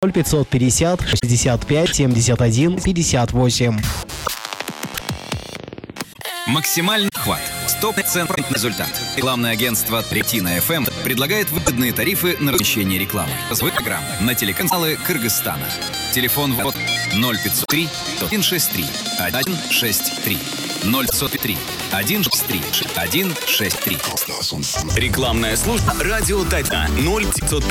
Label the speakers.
Speaker 1: 0550 65 71 58.
Speaker 2: Максимальный охват. 100% результат. Рекламное агентство Третина ФМ предлагает выгодные тарифы на размещение рекламы. Свой программ на телеканалы Кыргызстана. Телефон вот 0503 163 163 0503 163 163.
Speaker 3: Рекламная служба «Радио Тайна» 0905